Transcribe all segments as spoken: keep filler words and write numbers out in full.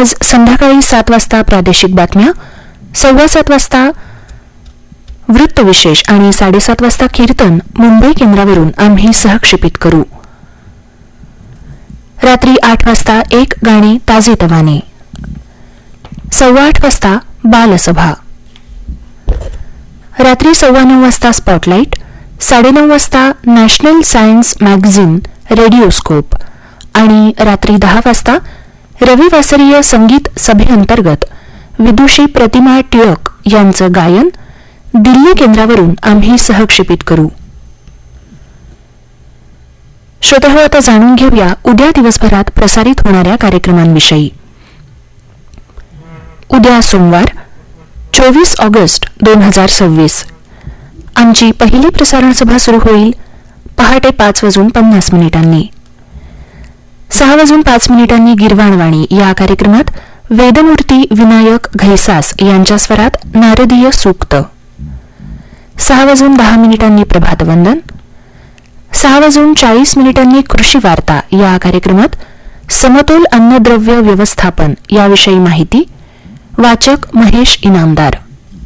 आज संध्याकाळी सात वाजता प्रादेशिक बातम्या, सव्वा सात वाजता वृत्तविशेष आणि साडेसात वाजता कीर्तन मुंबई केंद्रावरून आम्ही सहक्षेपित करू. रात्री आठ वाजता एक गाणे ताजेतवाने, सव्वा आठ वाजता बालसभा, रात्री सव्वा नऊ वाजता स्पॉटलाइट, साडेनऊ वाजता नॅशनल सायन्स मॅगझिन रेडिओस्कोप आणि रात्री दहा वाजता रविवासरीय संगीत सभेअंतर्गत विदुषी प्रतिमा टिळक यांचं गायन दिल्ली केंद्रावरून आम्ही सहक्षेपित करू. श्रोतेहो, आता जाणून घेऊया उद्या दिवसभरात प्रसारित होणाऱ्या कार्यक्रमांविषयी. उद्या सोमवार चोवीस ऑगस्ट दोन हजार सव्वीस आमची पहिली प्रसारण सभा सुरू होईल पहाटे पाच वाजून पन्नास मिनिटांनी. सहा वाजून पाच मिनिटांनी गिरवाणवाणी या कार्यक्रमात वेदमूर्ती विनायक घैसास यांच्या स्वरात नारदीय सूक्त. सहा वाजून दहा मिनिटांनी प्रभातवंदन. सहा वाजून चाळीस मिनिटांनी कृषी वार्ता या कार्यक्रमात समतोल अन्नद्रव्य व्यवस्थापन याविषयी माहिती, वाचक महेश इनामदार.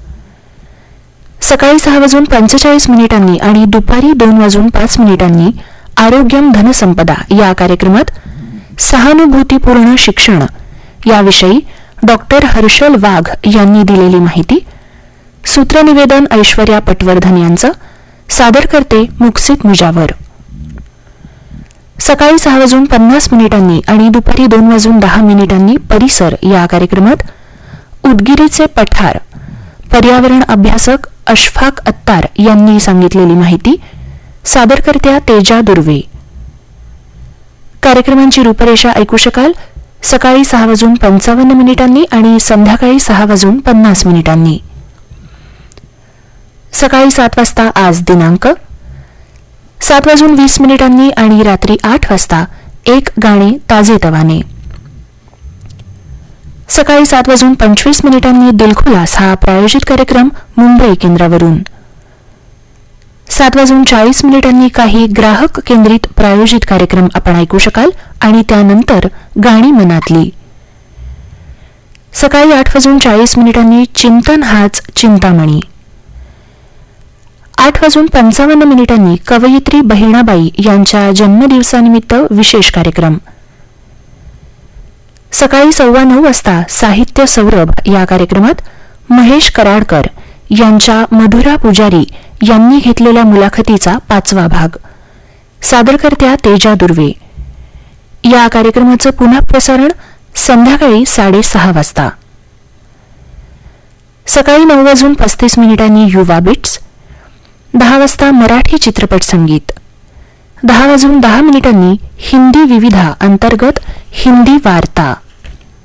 सकाळी सहा वाजून पंचेचाळीस मिनिटांनी आणि दुपारी दोन वाजून पाच मिनिटांनी आरोग्यम धनसंपदा या कार्यक्रमात सहानुभूतीपूर्ण शिक्षण याविषयी डॉक्टर हर्षल वाघ यांनी दिलेली माहिती, सूत्रनिवेदन ऐश्वर्या पटवर्धन यांचं, सादर करते मुक्सित मुजावर. सकाळी सहा वाजून पन्नास मिनिटांनी आणि दुपारी दोन वाजून दहा मिनिटांनी परिसर या कार्यक्रमात उदगीरचे पठार पर्यावरण अभ्यासक अशफाक अत्तार यांनी सांगितलेली माहिती, सादरकर्त्या तेजा दुर्वे. कार्यक्रमांची रूपरेषा ऐकू शकाल सकाळी सहा वाजून पंचावन्न मिनिटांनी आणि संध्याकाळी सहा वाजून पन्नास मिनिटांनी. सकाळी सात वाजता आज दिनांक, सात वाजून वीस मिनिटांनी आणि रात्री आठ वाजता एक गाणे ताजेतवाने. सकाळी सात वाजून पंचवीस मिनिटांनी दिलखुलास हा प्रायोजित कार्यक्रम मुंबई केंद्रावरून. सात वाजून चाळीस मिनिटांनी काही ग्राहक केंद्रित प्रायोजित कार्यक्रम आपण ऐकू शकाल आणि त्यानंतर गाणी मनातली. सकाळी आठ वाजून चाळीस मिनिटांनी चिंतन हाच चिंतामणी. आठ वाजून पंचावन्न मिनिटांनी कवयित्री बहिणाबाई यांच्या जन्मदिवसानिमित्त विशेष कार्यक्रम. सकाळी सव्वा नऊ वाजता साहित्य सौरभ या कार्यक्रमात महेश कराडकर यांच्या मधुरा पुजारी यांनी घेतलेल्या मुलाखतीचा पाचवा भाग, सादरकर्त्या तेजा दुर्वे. या कार्यक्रमाचं पुन्हा प्रसारण संध्याकाळी साडेसहा वाजता. सकाळी नऊ वाजून पस्तीस मिनिटांनी युवा बिट्स. दहा वाजता मराठी चित्रपट संगीत. दहा वाजून दहा मिनिटांनी हिंदी विविधा अंतर्गत हिंदी वार्ता.